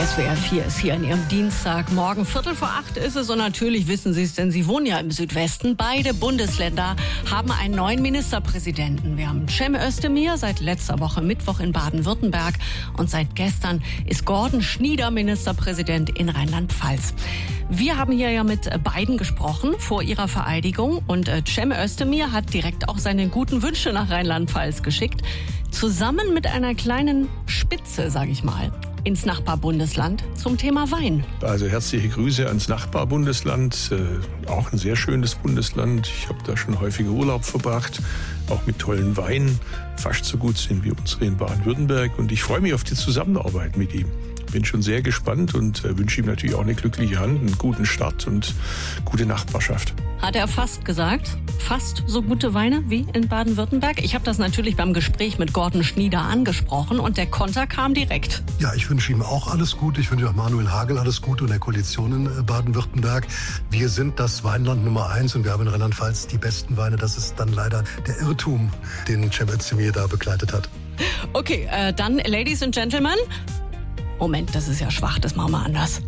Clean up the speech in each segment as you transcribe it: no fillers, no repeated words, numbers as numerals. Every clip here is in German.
SWR 4 ist hier an Ihrem Dienstagmorgen. 7:45 ist es und natürlich wissen Sie es, denn Sie wohnen ja im Südwesten. Beide Bundesländer haben einen neuen Ministerpräsidenten. Wir haben Cem Özdemir seit letzter Woche Mittwoch in Baden-Württemberg und seit gestern ist Gordon Schnieder Ministerpräsident in Rheinland-Pfalz. Wir haben hier ja mit beiden gesprochen vor ihrer Vereidigung und Cem Özdemir hat direkt auch seine guten Wünsche nach Rheinland-Pfalz geschickt. Zusammen mit einer kleinen Spitze, sage ich mal, ins Nachbarbundesland zum Thema Wein. Also herzliche Grüße ans Nachbarbundesland, auch ein sehr schönes Bundesland. Ich habe da schon häufiger Urlaub verbracht, auch mit tollen Weinen. Fast so gut sind wie unsere in Baden-Württemberg und ich freue mich auf die Zusammenarbeit mit ihm. Bin schon sehr gespannt und wünsche ihm natürlich auch eine glückliche Hand, einen guten Start und gute Nachbarschaft. Hat er fast gesagt, fast so gute Weine wie in Baden-Württemberg? Ich habe das natürlich beim Gespräch mit Gordon Schnieder angesprochen und der Konter kam direkt. Ja, ich wünsche ihm auch alles Gute. Ich wünsche auch Manuel Hagel alles Gute und der Koalition in Baden-Württemberg. Wir sind das Weinland Nummer 1 und wir haben in Rheinland-Pfalz die besten Weine. Das ist dann leider der Irrtum, den Cem Özdemir da begleitet hat. Okay, dann Ladies and Gentlemen. Moment, das ist ja schwach, das machen wir anders.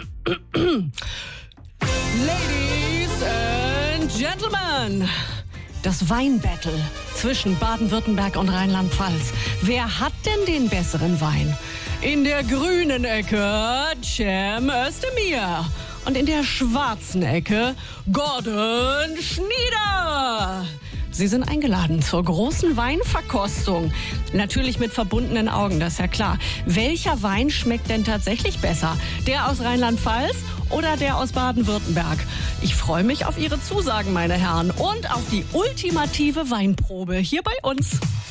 Ladies and Gentlemen, das Weinbattle zwischen Baden-Württemberg und Rheinland-Pfalz. Wer hat denn den besseren Wein? In der grünen Ecke Cem Özdemir und in der schwarzen Ecke Gordon Schnieder. Sie sind eingeladen zur großen Weinverkostung. Natürlich mit verbundenen Augen, das ist ja klar. Welcher Wein schmeckt denn tatsächlich besser? Der aus Rheinland-Pfalz oder der aus Baden-Württemberg? Ich freue mich auf Ihre Zusagen, meine Herren, und auf die ultimative Weinprobe hier bei uns.